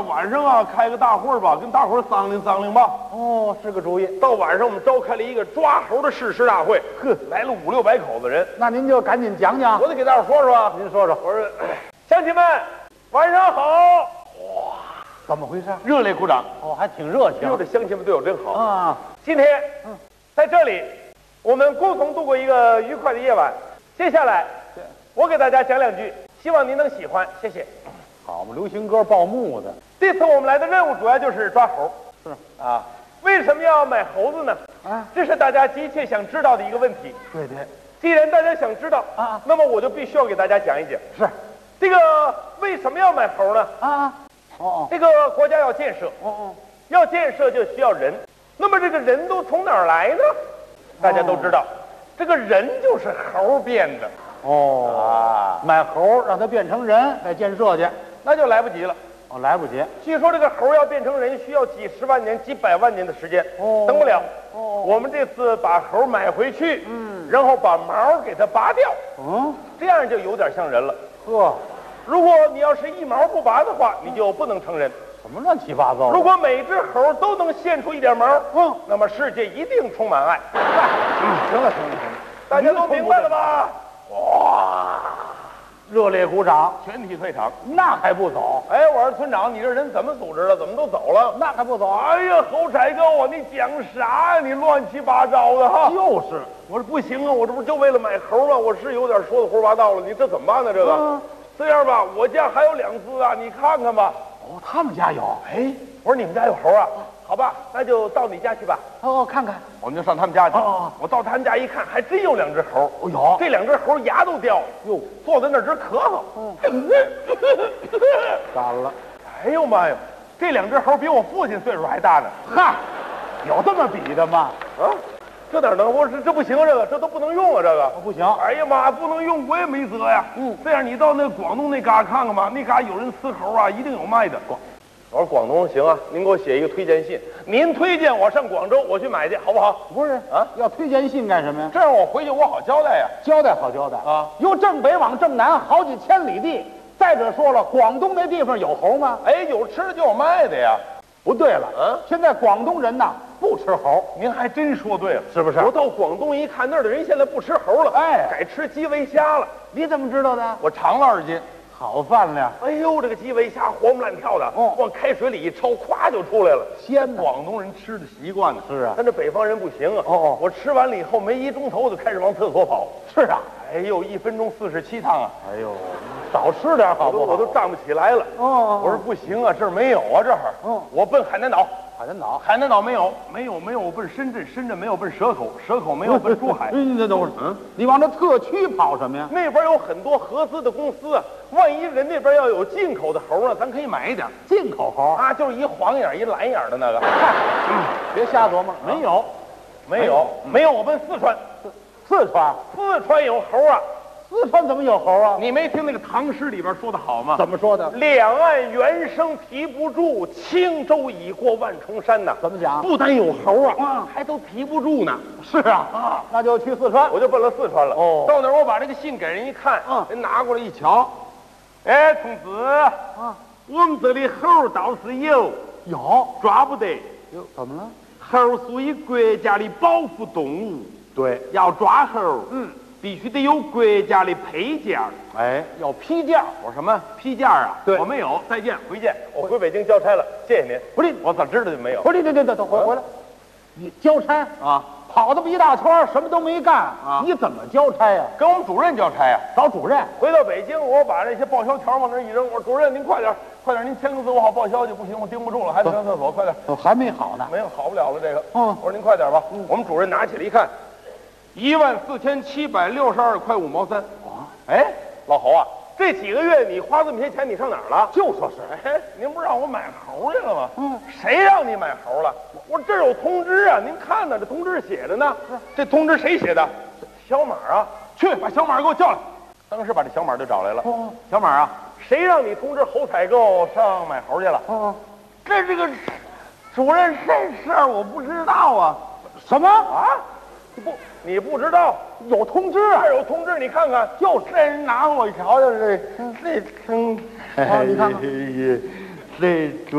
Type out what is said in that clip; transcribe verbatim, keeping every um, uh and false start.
晚上啊开个大会吧，跟大伙儿商量商量吧。 哦，是个主意。 到晚上我们召开了一个抓猴的誓师大会，呵，来了五六百口子人。 那您就赶紧讲讲。 我得给大伙说说啊。 您说说。 我说，乡亲们，晚上好！哇， 怎么回事？ 热烈鼓掌。 哦，还挺热情。 有的乡亲们对我真好啊。 今天，嗯，在这里，我们共同度过一个愉快的夜晚。接下来，我给大家讲两句，希望您能喜欢，谢谢。 好，我们流行歌报幕的。 这次我们来的任务主要就是抓猴。 是啊，为什么要买猴子呢？ 啊， 这是大家急切想知道的一个问题。 对对。 既然大家想知道啊， 那么我就必须要给大家讲一讲。 是。 这个为什么要买猴呢？ 啊，哦哦， 这个国家要建设， 哦哦， 要建设就需要人。那么这个人都从哪儿来呢？大家都知道，这个人就是猴变的。 哦啊，买猴让它变成人，再建设去， 那就来不及了。 哦，来不及。 据说这个猴要变成人，需要几十万年、几百万年的时间， 哦， 等不了。 哦， 我们这次把猴买回去，嗯，然后把毛给它拔掉， 嗯， 这样就有点像人了。 呵， 如果你要是一毛不拔的话，你就不能成人。 什么乱七八糟的？ 如果每只猴都能现出一点毛， 嗯， 那么世界一定充满爱。 嗯，行了行了行了， 大家都明白了吧？哇！ 热烈鼓掌， 全体退场。 那还不走？ 哎，我说村长，你这人怎么组织的？怎么都走了？ 那还不走？ 哎呀，侯彩购啊，你讲啥呀？你乱七八糟的哈！ 就是， 我说不行啊，我这不就为了买猴吗？我是有点说的胡说八道了，你这怎么办呢？这个， 嗯， 这样吧，我家还有两只啊，你看看吧。 哦，他们家有。 哎，我说你们家有猴啊？好吧，那就到你家去吧。 哦，看看。 我们就上他们家去。 哦， 我到他们家一看，还真有两只猴。 哦，有。 这两只猴牙都掉了， 哟， 坐在那儿直咳嗽。 嗯，干了。 哎呦妈呀，这两只猴比我父亲岁数还大呢。 哈，有这么比的吗？ 啊，这哪能？我这这不行，这个这都不能用啊，这个、 哦、不行。 哎呀妈，不能用，我也没辙呀。 嗯， 这样你到那广东那嘎看看吧，那嘎有人吃猴啊，一定有卖的。广，我说广东行啊，您给我写一个推荐信，您推荐我上广州，我去买去，好不好？ 不是啊，要推荐信干什么呀？ 这样我回去我好交代呀。 交代好交代啊， 由正北往正南好几千里地。再者说了，广东那地方有猴吗？ 哎，有吃的就有卖的呀。 不对了， 嗯， 现在广东人呐不吃猴， 您还真说对了， 是不是？ 我到广东一看，那儿的人现在不吃猴了， 哎， 改吃基围虾了。 你怎么知道的？ 我尝了二斤， 好饭量。 哎呦，这个基围虾活蹦乱跳的， 哦， 往开水里一焯，咵就出来了， 鲜呢。 广东人吃的习惯呢。 是啊， 但这北方人不行啊。 哦哦， 我吃完了以后没一钟头就开始往厕所跑。 是啊， 哎呦，一分钟四十七趟啊！ 哎呦，少吃点好不好？ 我都站不起来了。 哦哦， 我说不行啊，这儿没有啊，这儿。 嗯， 我奔海南岛。 海南岛， 海南岛没有，没有，没有。我奔深圳，深圳没有，奔蛇口，蛇口没有，奔珠海。 你等会儿，嗯，你往这特区跑什么呀？ 那边有很多合资的公司啊，万一人那边要有进口的猴呢，咱可以买一点。 进口猴啊，就是一黄眼一蓝眼的那个。 嗯，别瞎琢磨，没有， 没有，没有。我奔四川， 四川， 四川有猴啊。 四川怎么有猴啊？ 你没听那个唐诗里边说的好吗？ 怎么说的？ 两岸猿声啼不住，轻舟已过万重山呐。 怎么讲？ 不但有猴啊， 嗯， 还都提不住呢。 是啊，啊，那就去四川。 我就奔了四川了。 哦， 到那儿我把这个信给人一看， 嗯， 人拿过来一瞧，哎，同志， 啊， 我们这里猴倒是有， 有， 抓不得。 哟，怎么了？ 猴属于国家的保护动物， 对， 要抓猴， 嗯， 必须得有国家的配件。 哎，要批件。 我说什么批件啊？ 对， 我没有。再见，回见。我回北京交差了，谢谢您。 不是， 我咋知道就没有？ 不是，这这这，等回回来。你交差啊？ 跑这么一大圈，什么都没干啊？ 你怎么交差呀？ 跟我们主任交差呀？ 找主任。 回到北京，我把这些报销条往那一扔，我说主任您快点，快点，您签个字，我好报销去。不行，我盯不住了，还得上厕所，快点。 哦，还没好呢。 没有，好不了了这个。 嗯， 我说您快点吧。我们主任拿起来一看，一万四千七百六十二块五毛三。 啊， 哎，老侯啊，这几个月你花这么些钱，你上哪儿了？ 就说是， 哎，您不是让我买猴去了吗？ 嗯， 谁让你买猴了？我说这儿有通知啊，您看呢，这通知写着呢。这通知谁写的？小马啊，去把小马给我叫来。当时把这小马就找来了。 哦， 小马啊，谁让你通知侯采购上买猴去了？ 哦， 这这个主任这事儿我不知道啊。 什么啊？你不你不知道？ 有通知啊？ 这儿有通知，你看看。就这人拿我瞧瞧这这这， 啊，你看看， 这。